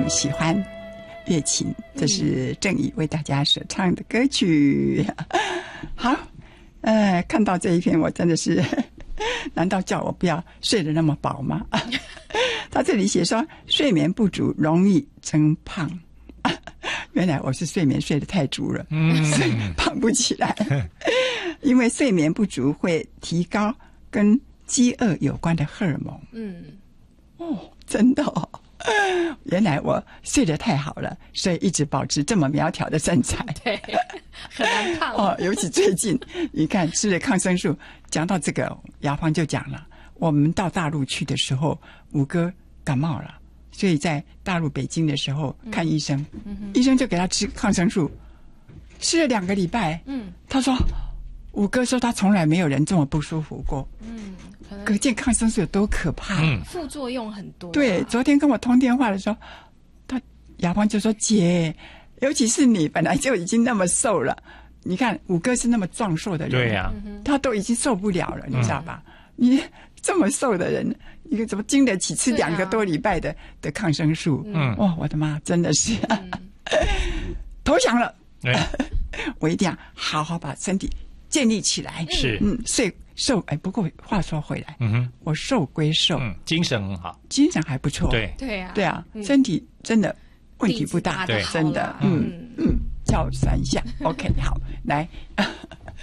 喜欢乐琴，这是郑怡为大家所唱的歌曲。好，看到这一篇我真的是难道叫我不要睡得那么饱吗？他这里写说睡眠不足容易增胖，原来我是睡眠睡得太足了，所以胖不起来。因为睡眠不足会提高跟饥饿有关的荷尔蒙。真的哦，原来我睡得太好了，所以一直保持这么苗条的身材。 对，很难胖尤其最近你看吃了抗生素。讲到这个，雅芳就讲了，我们到大陆去的时候，五哥感冒了，所以在大陆北京的时候看医生，医生就给他吃抗生素，吃了2个礼拜。他说五哥说他从来没有人这么不舒服过。可见抗生素有多可怕。 副作用很多。 对，昨天跟我通电话的时候，雅芳就说姐，尤其是你本来就已经那么瘦了，你看五哥是那么壮硕的人， 对呀， 他都已经受不了了，你知道吧？你这么瘦的人，一个怎么经得起吃2个多礼拜的抗生素？哇，我的妈，真的是投降了。我一定要好好把身体建立起来。 是， 瘦。不过话说回来，我瘦归瘦， 精神很好， 精神还不错。 对啊， 身体真的问题不大， 对， 真的。叫算一下。OK， 好，来。